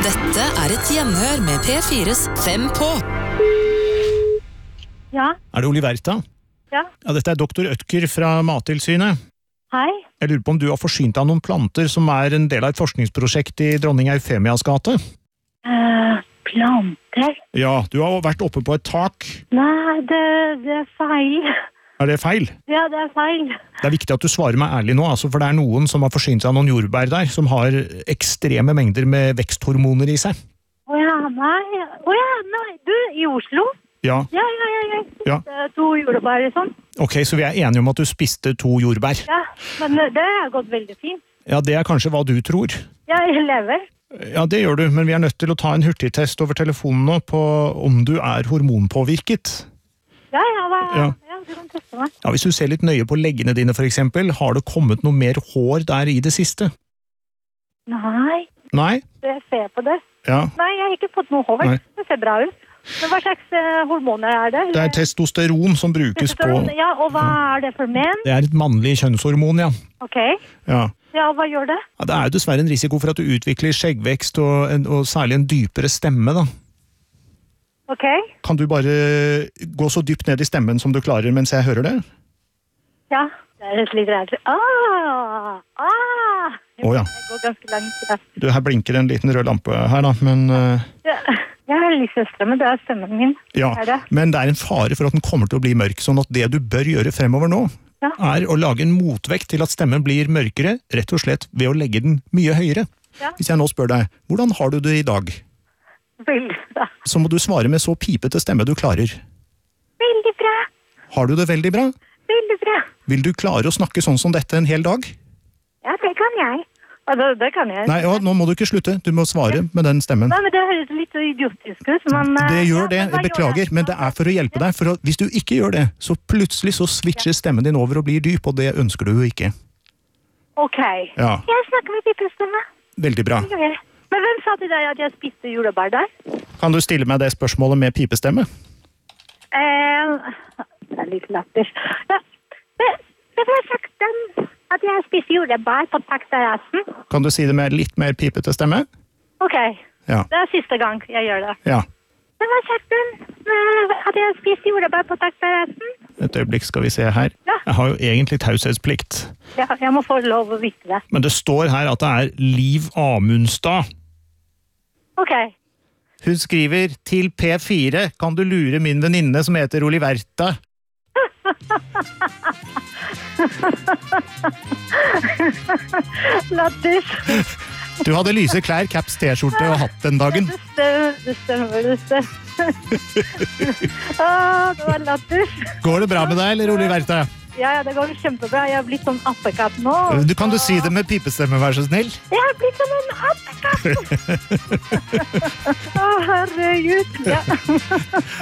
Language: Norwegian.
Dette et gjenhør med P4s Fem på. Ja. Det Oliverta? Ja. Ja, dette doktor Ødker fra Mattilsynet. Hei. Jeg lurer på om du har forsynt av noen planter som en del av et forskningsprosjekt i dronning Eufemias gate? Planter? Ja, du har vært oppe på et tak. Nei, det feil. Det feil? Ja, det feil. Det viktig at du svarer meg ærlig nå, for det noen som har forsynt seg av noen jordbær der, som har ekstreme mengder med veksthormoner i seg. Nei. Du, i Oslo? Ja. Ja. 2 jordbær sånn. Ok, så vi enige om at du spiste 2 jordbær. Ja, men det har gått veldig fint. Ja, det kanskje hva du tror. Ja, jeg lever. Ja, det gjør du, men vi nødt til å ta en hurtigtest over telefonen nå på om du hormonpåvirket. Ja, Ja. du kan teste meg. Ja, hvis du ser litt nøye på leggene dine for eksempel, har det kommet noe mer hår der i det siste? Nei, Nei? jeg ser på det. Ja. Nei, jeg har ikke fått noe hår. Nei. Det ser bra ut. Men hva slags hormoner det? Det testosteron som brukes på... Ja, og hva det for menn? Det et mannlig kjønnshormon, ja. Ok. Ja. Ja, hva gjør det? Ja, det jo dessverre en risiko for at du utvikler skjeggvekst og særlig en dypere stemme, da. Ok. Kan du bare gå så dypt ned i stemmen som du klarer mens jeg hører det? Ja, det litt rart. Ja. Det går ganske langt. Ja. Du, her blinker en liten rød lampe her, da, men... Ja, jeg har litt søstre, men det stemmen min. Ja, det? men det en fare for at den kommer til å bli mørk, sånn at det du bør gjøre fremover nå, Ja. å lage en motvekt til at stemmen blir mørkere, rett og slett ved å legge den mye høyere. Ja. Hvis jeg nå spør deg, hvordan har du det i dag? Veldig bra. Så må du svare med så pipete stemme du klarer. Veldig bra. Har du det veldig bra? Veldig bra. Vil du klare å snakke sånn som dette en hel dag? Ja, det kan jeg. Det kan jeg. Nei, nå må du ikke slutte. Du må svare med den stemmen. Nei, men det høres litt idiotisk ut. Men, Det gjør det, hva beklager, gjør men det for å hjelpe deg. Hvis du ikke gjør det, så plutselig så switcher stemmen din over og blir dyp, og det ønsker du jo ikke. Ok. Ja. Jeg snakker med pipestemme. Veldig bra. Men hvem sa til deg at jeg spiste jordbær der? Kan du stille meg det spørsmålet med pipestemme? Det litt latter. Ja. Det var sagt at jeg spiste jordbær på takterrassen. Kan du si det med litt mer pipete stemme? Ok. Ja. Det siste gang jeg gjør det. Ja. Det var sagt at jeg spiste jordbær på takterrassen. Et øyeblikk skal vi se her. Ja. Jeg har jo egentlig taushetsplikt. Ja, jeg må få lov å vite det. Men det står her at det Liv Amundstad. Ok. Hun skriver til P4, kan du lure min venninne som heter Oliverta? Lattis. Du hadde lyse klær, caps, t-skjorte og hatt den dagen. Det stemmer. Det var lattis. Går det bra med deg, eller Oliverta? Ja, det går kjempebra. Jeg har blitt sånn appekatt nå. Kan du si det med pipestemme, vær så snill? Jeg har blitt som en appekatt. Herregud. Ja.